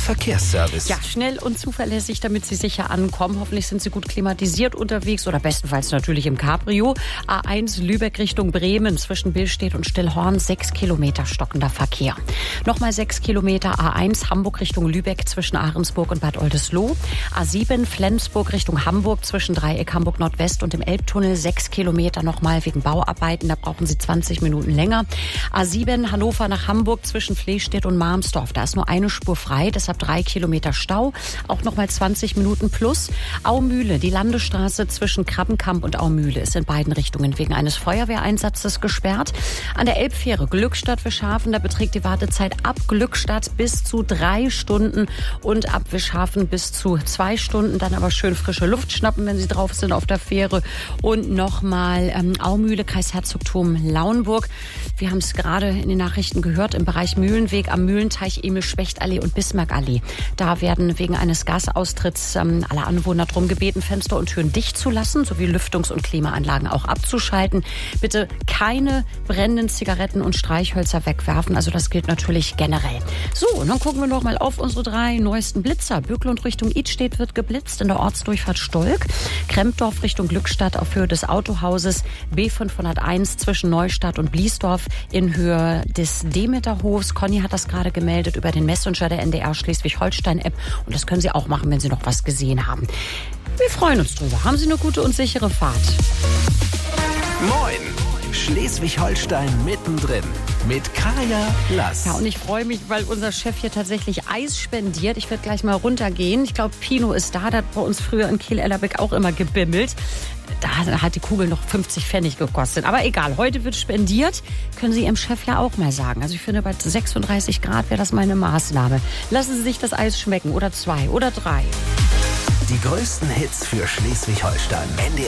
Verkehrsservice. Ja, schnell und zuverlässig, damit Sie sicher ankommen. Hoffentlich sind Sie gut klimatisiert unterwegs oder bestenfalls natürlich im Cabrio. A1 Lübeck Richtung Bremen zwischen Billstedt und Stillhorn 6 Kilometer stockender Verkehr. Nochmal 6 Kilometer A1 Hamburg Richtung Lübeck zwischen Ahrensburg und Bad Oldesloe. A7 Flensburg Richtung Hamburg zwischen Dreieck Hamburg Nordwest und dem Elbtunnel 6 Kilometer nochmal wegen Bauarbeiten. Da brauchen Sie 20 Minuten länger. A7 Hannover nach Hamburg zwischen Flehstedt und Marmsdorf. Da ist nur eine Spur frei, deshalb 3 Kilometer Stau. Auch nochmal 20 Minuten plus. Aumühle, die Landesstraße zwischen Krabbenkamp und Aumühle ist in beiden Richtungen wegen eines Feuerwehreinsatzes gesperrt. An der Elbfähre Glückstadt Wischhafen, da beträgt die Wartezeit ab Glückstadt bis zu 3 Stunden und ab Wischhafen bis zu 2 Stunden. Dann aber schön frische Luft schnappen, wenn Sie drauf sind auf der Fähre. Und nochmal Aumühle, Kreis Herzogtum Lauenburg. Wir haben es gerade in den Nachrichten gehört, im Bereich Mühlenweg am Mühlenteich, Emil-Specht-Allee und Bismarck-Allee. Da werden wegen eines Gasaustritts alle Anwohner darum gebeten, Fenster und Türen dicht zu lassen, sowie Lüftungs- und Klimaanlagen auch abzuschalten. Bitte keine brennenden Zigaretten und Streichhölzer wegwerfen. Also das gilt natürlich generell. So, und dann gucken wir noch mal auf unsere 3 neuesten Blitzer. Böcklund Richtung Idstedt wird geblitzt, in der Ortsdurchfahrt Stolk. Krempdorf Richtung Glückstadt auf Höhe des Autohauses. B501 zwischen Neustadt und Bliesdorf in Höhe des Demeterhofs. Conny hat das gerade gemeldet über den Messenger der NDR Schleswig-Holstein-App. Und das können Sie auch machen, wenn Sie noch was gesehen haben. Wir freuen uns drüber. Haben Sie eine gute und sichere Fahrt. Moin! Schleswig-Holstein mittendrin mit Kaya Lass. Ja, und ich freue mich, weil unser Chef hier tatsächlich Eis spendiert. Ich werde gleich mal runtergehen. Ich glaube, Pino ist da. Der hat bei uns früher in Kiel-Ellerbeck auch immer gebimmelt. Da hat die Kugel noch 50 Pfennig gekostet. Aber egal, heute wird spendiert. Können Sie Ihrem Chef ja auch mal sagen. Also ich finde, bei 36 Grad wäre das mal eine Maßnahme. Lassen Sie sich das Eis schmecken. Oder 2 oder 3. Die größten Hits für Schleswig-Holstein.